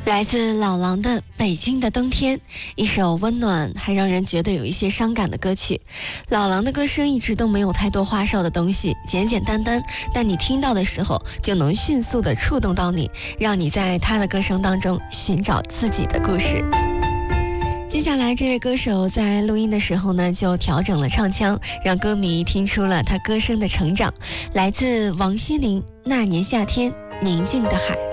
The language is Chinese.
来自老狼的《北京的冬天》，一首温暖还让人觉得有一些伤感的歌曲。老狼的歌声一直都没有太多花哨的东西，简简单单，但你听到的时候就能迅速地触动到你，让你在他的歌声当中寻找自己的故事。接下来这位歌手在录音的时候呢，就调整了唱腔，让歌迷听出了他歌声的成长。来自王心凌《那年夏天宁静的海》。